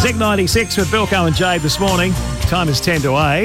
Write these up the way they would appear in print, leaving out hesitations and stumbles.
Zig 96 with Bilko and Jade this morning. Time is 10 to 8.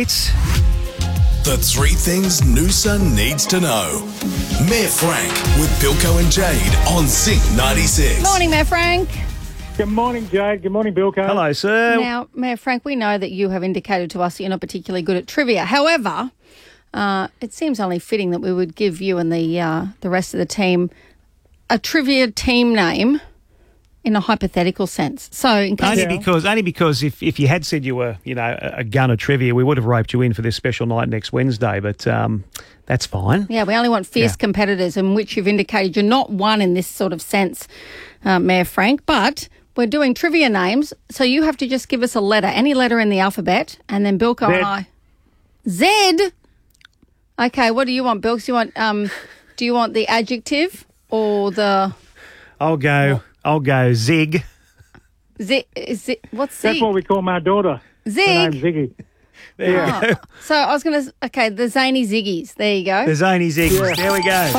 The three things Noosa needs to know. Mayor Frank with Bilko and Jade on Zig 96. Morning, Mayor Frank. Good morning, Jade. Good morning, Bilko. Hello, sir. Now, Mayor Frank, we know that you have indicated to us that you're not particularly good at trivia. However, it seems only fitting that we would give you and the rest of the team a trivia team name in a hypothetical sense. So, in case Only because if you had said you were, a gun of trivia, we would have roped you in for this special night next Wednesday. But that's fine. Yeah, we only want fierce competitors, in which you've indicated you're not one in this sort of sense, Mayor Frank. But we're doing trivia names, so you have to just give us a letter, any letter in the alphabet, and then Bilko and I. Z. Okay, what do you want, Bilks? Do you want the adjective or the? I'll go Zig. What's Zig? That's what we call my daughter. Zig. Her name's Ziggy. There you go. So I was going to. Okay, the zany Ziggies. There you go. The zany Ziggies. There we go.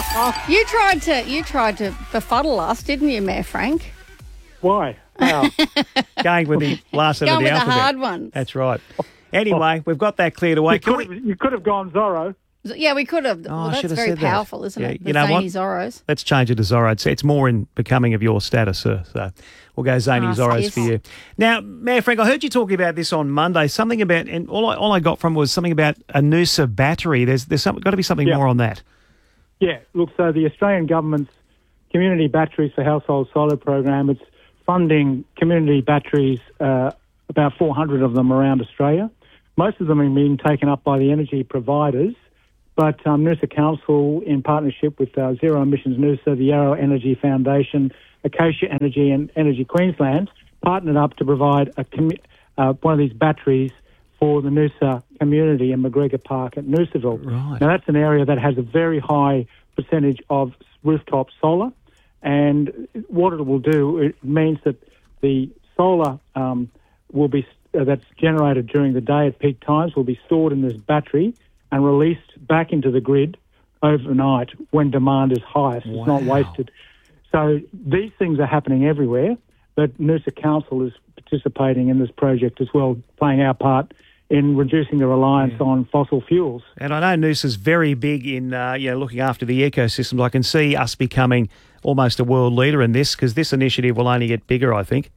You tried to befuddle us, didn't you, Mayor Frank? Why? Wow. Going with the last letter of the alphabet. The hard ones. That's right. Anyway, we've got that cleared away. You could have gone Zorro. Yeah, we could have. Oh, that's very powerful, isn't it? The zany Zorros. Let's change it to Zorro. It's more in becoming of your status, sir. So we'll go zany Zorros for you. Now, Mayor Frank, I heard you talking about this on Monday. Something about, and all I got from was something about a Noosa battery. There's got to be something more on that. Yeah. Look, so the Australian government's Community Batteries for Household Solar program, it's funding community batteries, about 400 of them around Australia. Most of them have been taken up by the energy providers. But Noosa Council, in partnership with Zero Emissions Noosa, the Yarrow Energy Foundation, Acacia Energy and Energy Queensland, partnered up to provide one of these batteries for the Noosa community in McGregor Park at Noosaville. Right. Now, that's an area that has a very high percentage of rooftop solar. And what it will do, it means that the solar will be that's generated during the day at peak times will be stored in this battery and released back into the grid overnight when demand is highest. It's not wasted. So these things are happening everywhere, but Noosa Council is participating in this project as well, playing our part in reducing the reliance on fossil fuels. And I know Noosa's very big in looking after the ecosystems. I can see us becoming almost a world leader in this, because this initiative will only get bigger, I think.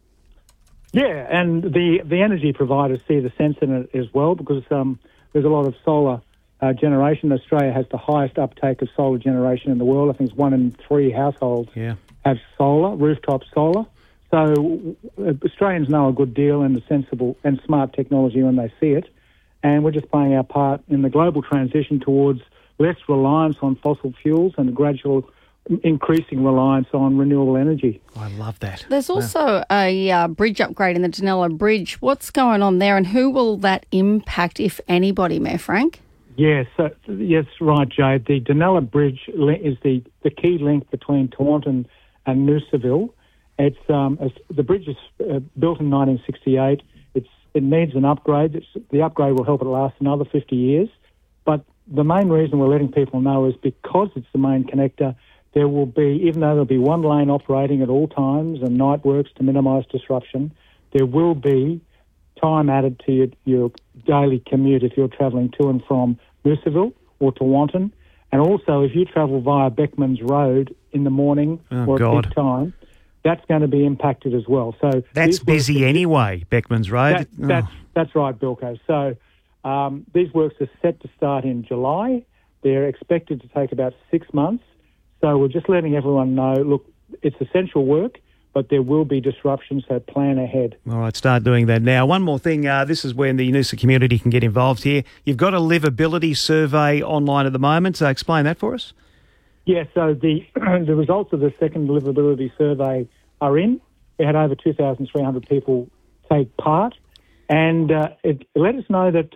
Yeah, and the energy providers see the sense in it as well, because there's a lot of solar generation. Australia has the highest uptake of solar generation in the world. I think it's 1 in 3 households have solar, rooftop solar. So Australians know a good deal and the sensible and smart technology when they see it. And we're just playing our part in the global transition towards less reliance on fossil fuels and a gradual increasing reliance on renewable energy. I love that. There's also a bridge upgrade in the Dunella Bridge. What's going on there, and who will that impact, if anybody, Mayor Frank? Yes, right, Jade. The Dunella Bridge is the key link between Tewantin and Noosaville. It's the bridge is built in 1968. It needs an upgrade. The upgrade will help it last another 50 years. But the main reason we're letting people know is because it's the main connector. There will be, even though there'll be one lane operating at all times and night works to minimise disruption, there will be time added to your daily commute if you're travelling to and from Noosaville or Tewantin. And also, if you travel via Beckmans Road in the morning or at peak time, that's going to be impacted as well. So that's busy anyway, Beckmans Road. That's right, Bilko. So these works are set to start in July. They're expected to take about 6 months. So we're just letting everyone know, look, it's essential work, but there will be disruptions, so plan ahead. All right, start doing that now. One more thing, this is when the Noosa community can get involved here. You've got a livability survey online at the moment, so explain that for us. Yeah, so the results of the second livability survey are in. We had over 2,300 people take part, and it let us know that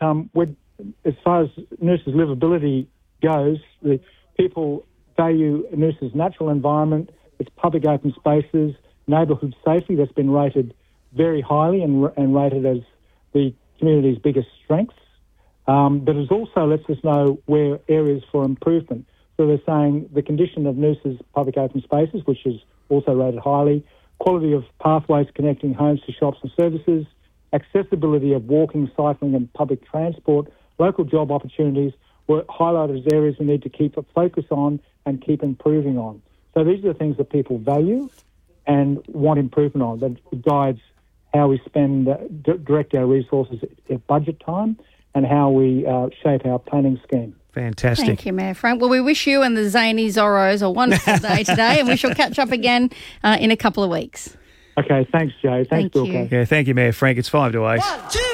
as far as Noosa's livability goes, the people value Noosa's natural environment, its public open spaces, neighbourhood safety. That's been rated very highly and rated as the community's biggest strengths. But it also lets us know where areas for improvement. So they're saying the condition of Noosa's public open spaces, which is also rated highly, quality of pathways connecting homes to shops and services, accessibility of walking, cycling and public transport, local job opportunities were highlighted as areas we need to keep a focus on and keep improving on. So these are the things that people value and want improvement on. That guides how we spend, direct our resources at budget time and how we shape our planning scheme. Fantastic. Thank you, Mayor Frank. Well, we wish you and the Zany Zorros a wonderful day today, and we shall catch up again in a couple of weeks. Okay, thanks, Jay. Thanks, Bill. You. Yeah, thank you, Mayor Frank. It's 5 to 8. 1, 2.